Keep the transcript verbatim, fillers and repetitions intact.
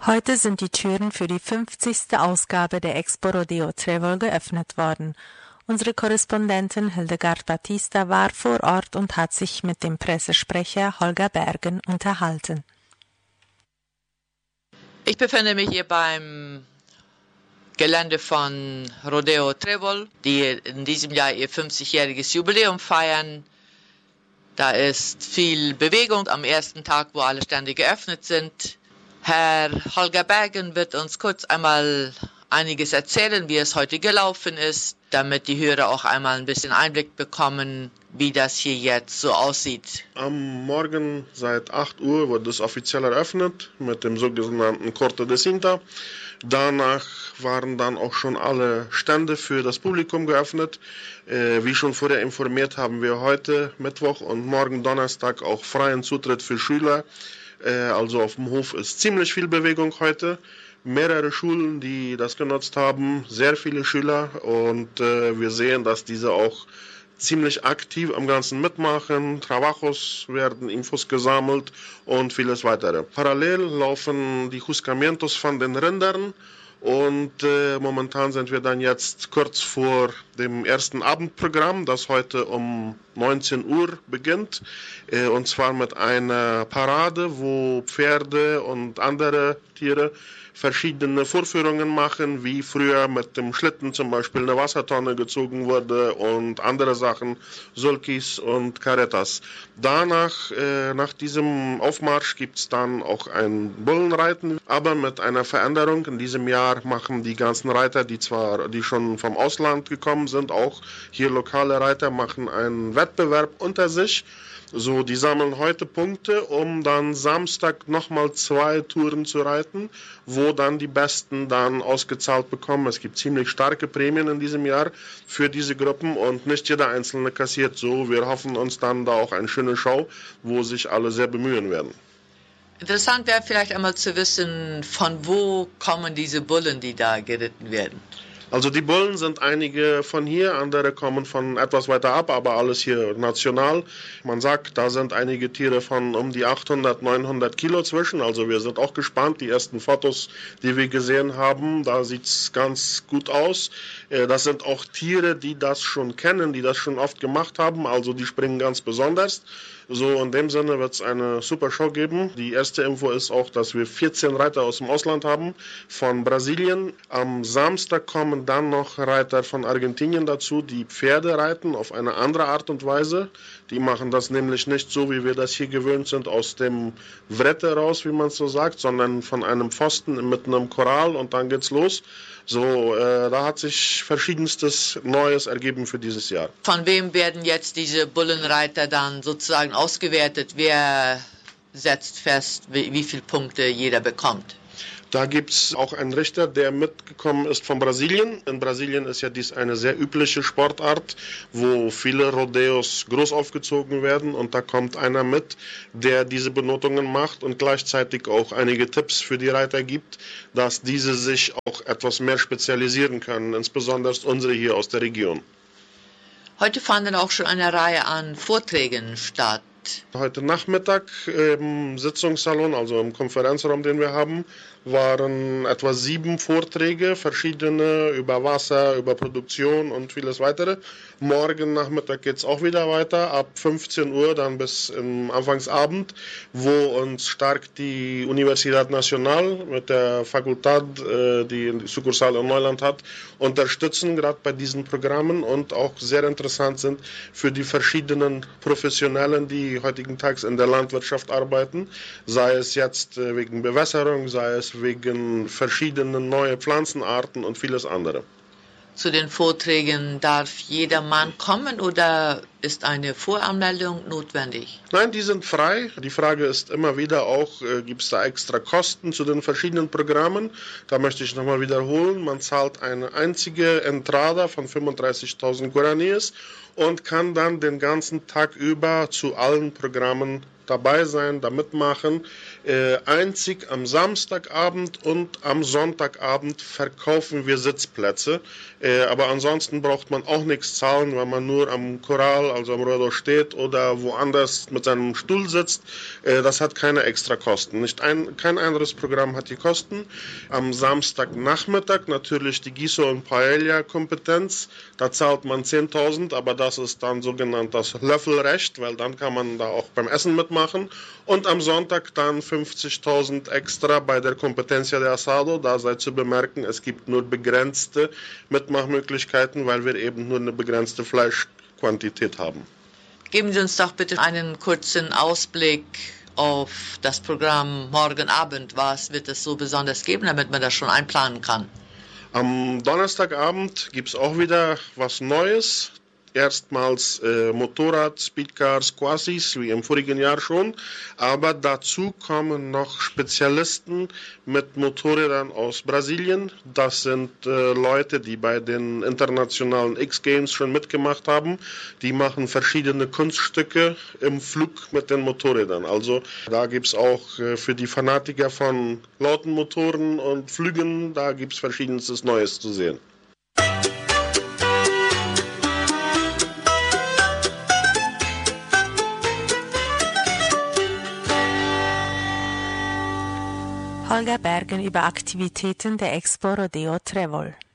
Heute sind die Türen für die fünfzigste Ausgabe der Expo Rodeo Trébol geöffnet worden. Unsere Korrespondentin Hildegard Batista war vor Ort und hat sich mit dem Pressesprecher Holger Bergen unterhalten. Ich befinde mich hier beim Gelände von Rodeo Trébol, die in diesem Jahr ihr fünfzigjähriges Jubiläum feiern. Da ist viel Bewegung am ersten Tag, wo alle Stände geöffnet sind. Herr Holger Bergen wird uns kurz einmal einiges erzählen, wie es heute gelaufen ist, damit die Hörer auch einmal ein bisschen Einblick bekommen, wie das hier jetzt so aussieht. Am Morgen seit acht Uhr wurde es offiziell eröffnet mit dem sogenannten Corte de Cinta. Danach waren dann auch schon alle Stände für das Publikum geöffnet. Äh, wie schon vorher informiert, haben wir heute Mittwoch und morgen Donnerstag auch freien Zutritt für Schüler. Also auf dem Hof ist ziemlich viel Bewegung heute. Mehrere Schulen, die das genutzt haben, sehr viele Schüler und äh, wir sehen, dass diese auch ziemlich aktiv am Ganzen mitmachen. Trabajos werden Infos gesammelt und vieles weitere. Parallel laufen die Juzgamientos von den Rindern. Und äh, momentan sind wir dann jetzt kurz vor dem ersten Abendprogramm, das heute um neunzehn Uhr beginnt. Äh, und zwar mit einer Parade, wo Pferde und andere Tiere verschiedene Vorführungen machen, wie früher mit dem Schlitten zum Beispiel eine Wassertonne gezogen wurde und andere Sachen, Sulkis und Carretas. Danach, äh, nach diesem Aufmarsch, gibt es dann auch ein Bullenreiten, aber mit einer Veränderung. In diesem Jahr machen die ganzen Reiter, die zwar, die schon vom Ausland gekommen sind, auch hier lokale Reiter, machen einen Wettbewerb unter sich. So, die sammeln heute Punkte, um dann Samstag nochmal zwei Touren zu reiten, wo dann die Besten dann ausgezahlt bekommen. Es gibt ziemlich starke Prämien in diesem Jahr für diese Gruppen und nicht jeder Einzelne kassiert so. Wir hoffen uns dann da auch eine schöne Show, wo sich alle sehr bemühen werden. Interessant wäre vielleicht einmal zu wissen, von wo kommen diese Bullen, die da geritten werden? Also die Bullen sind einige von hier, andere kommen von etwas weiter ab, aber alles hier national. Man sagt, da sind einige Tiere von um die achthundert, neunhundert Kilo zwischen, also wir sind auch gespannt. Die ersten Fotos, die wir gesehen haben, da sieht es ganz gut aus. Das sind auch Tiere, die das schon kennen, die das schon oft gemacht haben, also die springen ganz besonders. So, in dem Sinne wird es eine super Show geben. Die erste Info ist auch, dass wir vierzehn Reiter aus dem Ausland haben, von Brasilien. Am Samstag kommen dann noch Reiter von Argentinien dazu, die Pferde reiten auf eine andere Art und Weise. Die machen das nämlich nicht so, wie wir das hier gewöhnt sind, aus dem Wrette raus, wie man so sagt, sondern von einem Pfosten mit einem Choral und dann geht's los. So, äh, da hat sich verschiedenstes Neues ergeben für dieses Jahr. Von wem werden jetzt diese Bullenreiter dann sozusagen ausgewertet? Wer setzt fest, wie, wie viele Punkte jeder bekommt? Da gibt es auch einen Richter, der mitgekommen ist von Brasilien. In Brasilien ist ja dies eine sehr übliche Sportart, wo viele Rodeos groß aufgezogen werden. Und da kommt einer mit, der diese Benotungen macht und gleichzeitig auch einige Tipps für die Reiter gibt, dass diese sich auch etwas mehr spezialisieren können, insbesondere unsere hier aus der Region. Heute fanden auch schon eine Reihe an Vorträgen statt. Heute Nachmittag im Sitzungssalon, also im Konferenzraum, den wir haben, waren etwa sieben Vorträge, verschiedene über Wasser, über Produktion und vieles weitere. Morgen Nachmittag geht es auch wieder weiter, ab fünfzehn Uhr dann bis im Anfangsabend, wo uns stark die Universidad Nacional mit der Fakultad, die die Sukursal in Neuland hat, unterstützen, gerade bei diesen Programmen und auch sehr interessant sind für die verschiedenen Professionellen, die heutigen Tages in der Landwirtschaft arbeiten, sei es jetzt wegen Bewässerung, sei es wegen verschiedenen neuen Pflanzenarten und vieles andere. Zu den Vorträgen darf jeder Mann kommen oder ist eine Voranmeldung notwendig? Nein, die sind frei. Die Frage ist immer wieder auch, äh, gibt es da extra Kosten zu den verschiedenen Programmen? Da möchte ich nochmal wiederholen, man zahlt eine einzige Entrada von fünfunddreißigtausend Guaraníes und kann dann den ganzen Tag über zu allen Programmen dabei sein, da mitmachen. Äh, einzig am Samstagabend und am Sonntagabend verkaufen wir Sitzplätze. Äh, aber ansonsten braucht man auch nichts zahlen, weil man nur am Choral, also am Rodeo steht oder woanders mit seinem Stuhl sitzt, äh, das hat keine extra Kosten. Nicht ein, kein anderes Programm hat die Kosten. Am Samstagnachmittag natürlich die Giso- und Paella-Kompetenz. Da zahlt man zehntausend, aber das ist dann sogenannt das Löffelrecht, weil dann kann man da auch beim Essen mitmachen. Und am Sonntag dann fünfzigtausend extra bei der Competencia de Asado. Da sei zu bemerken, es gibt nur begrenzte Mitmachmöglichkeiten, weil wir eben nur eine begrenzte Fleischquantität haben. Geben Sie uns doch bitte einen kurzen Ausblick auf das Programm morgen Abend. Was wird es so besonders geben, damit man das schon einplanen kann? Am Donnerstagabend gibt es auch wieder was Neues. Erstmals äh, Motorrad, Speedcars, Quasis, wie im vorigen Jahr schon. Aber dazu kommen noch Spezialisten mit Motorrädern aus Brasilien. Das sind äh, Leute, die bei den internationalen X-Games schon mitgemacht haben. Die machen verschiedene Kunststücke im Flug mit den Motorrädern. Also da gibt es auch äh, für die Fanatiker von lauten Motoren und Flügen, da gibt es verschiedenstes Neues zu sehen. Holger Bergen über Aktivitäten der Expo Rodeo Trevol.